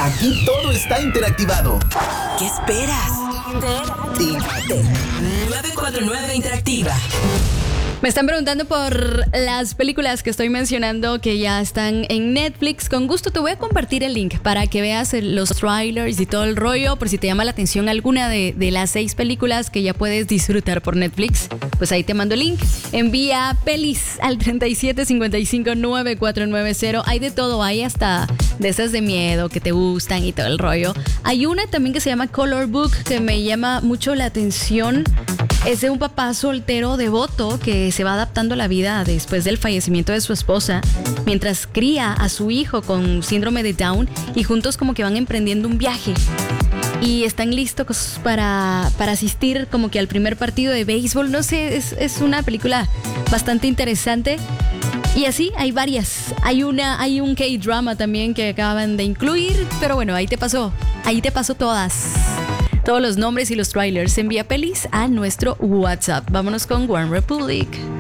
Aquí todo está interactivado. ¿Qué esperas? Interactívate. 949 Interactiva. Me están preguntando por las películas que estoy mencionando que ya están en Netflix. Con gusto te voy a compartir el link para que veas los trailers y todo el rollo. Por si te llama la atención alguna de las 6 películas que ya puedes disfrutar por Netflix, pues ahí te mando el link. Envía pelis al 37559490. Hay de todo, hay hasta de esas de miedo que te gustan y todo el rollo. Hay una también que se llama Color Book que me llama mucho la atención. Es de un papá soltero devoto que se va adaptando a la vida después del fallecimiento de su esposa, mientras cría a su hijo con síndrome de Down, y juntos como que van emprendiendo un viaje. Y están listos para asistir como que al primer partido de béisbol. No sé, es una película bastante interesante. Y así hay varias. Hay un K-drama también que acaban de incluir, pero bueno, ahí te paso todos los nombres y los trailers. Envía pelis a nuestro WhatsApp. Vámonos con One Republic.